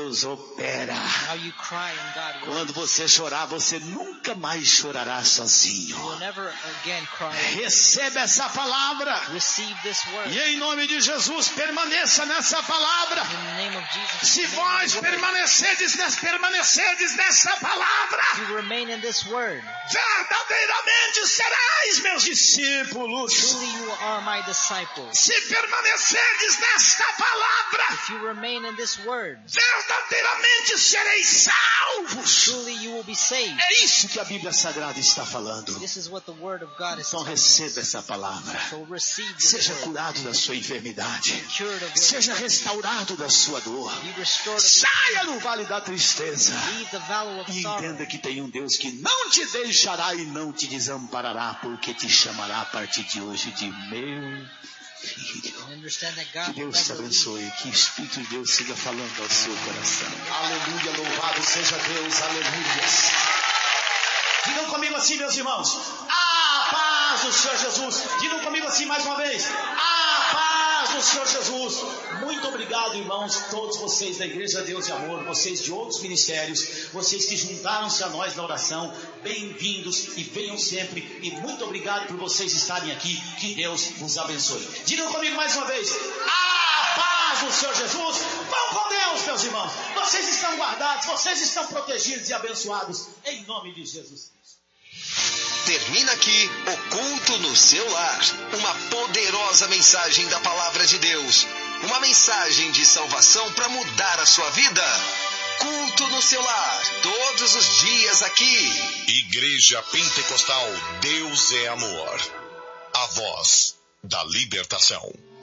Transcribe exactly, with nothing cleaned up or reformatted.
Deus opera. How you cry and God works. Quando você chorar, você nunca mais chorará sozinho. You will never again cry. Receba essa palavra. Receive this word. E em nome de Jesus, permaneça nessa palavra. In the name of Jesus. Se vós permanecerdes, permanecerdes nessa palavra, You remain in this word. verdadeiramente serais meus discípulos. Truly you are my disciples. Se permanecerdes nesta palavra, If you remain in this word, verdadeiramente sereis salvos. truly you will be saved. É isso que a Bíblia Sagrada está falando. This is what the word of God is Então telling receba us. essa palavra. So receive this Seja word. curado da sua enfermidade. Cured of your Seja restaurado da sua dor. Be restored of your Saia no vale da tristeza. Leave the valley of E sorrow. entenda que tem um Deus que não te deixará e não te desamparará, porque te chamará a partir de hoje de meu filho. And understand that Que God will Deus te never leave. abençoe, que o Espírito de Deus siga falando ao seu coração. Aleluia, louvado seja Deus, aleluia. Digam comigo assim, meus irmãos. A paz do Senhor Jesus. Digam comigo assim mais uma vez. A paz do Senhor Jesus. Muito obrigado, irmãos, todos vocês da Igreja Deus e Amor, vocês de outros ministérios, vocês que juntaram-se a nós na oração. Bem-vindos e venham sempre. E muito obrigado por vocês estarem aqui. Que Deus vos abençoe. Digam comigo mais uma vez. A paz do Senhor Jesus. Vão com Deus, meus irmãos. Vocês estão guardados, vocês estão protegidos e abençoados. Em nome de Jesus. Termina aqui o Culto no Seu Lar. Uma poderosa mensagem da Palavra de Deus. Uma mensagem de salvação para mudar a sua vida. Culto no Seu Lar. Todos os dias aqui. Igreja Pentecostal Deus é Amor. A voz da libertação.